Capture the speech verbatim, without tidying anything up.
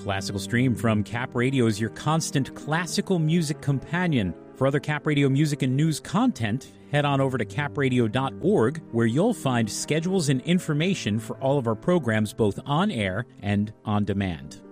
Classical Stream from Cap Radio is your constant classical music companion. For other Cap Radio music and news content, head on over to cap radio dot org, where you'll find schedules and information for all of our programs, both on air and on demand.